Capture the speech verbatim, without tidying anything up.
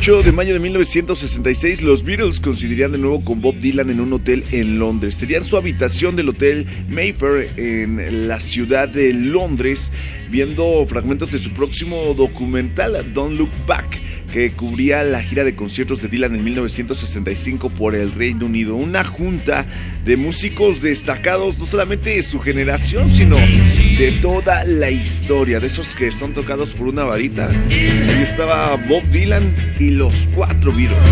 veintiocho de mayo de mil novecientos sesenta y seis, los Beatles coincidirían de nuevo con Bob Dylan en un hotel en Londres. Sería en su habitación del Hotel Mayfair en la ciudad de Londres, viendo fragmentos de su próximo documental, Don't Look Back, que cubría la gira de conciertos de Dylan en mil novecientos sesenta y cinco por el Reino Unido. Una junta de músicos destacados, no solamente de su generación, sino de toda la historia, de esos que son tocados por una varita. Ahí estaba Bob Dylan y los cuatro Beatles.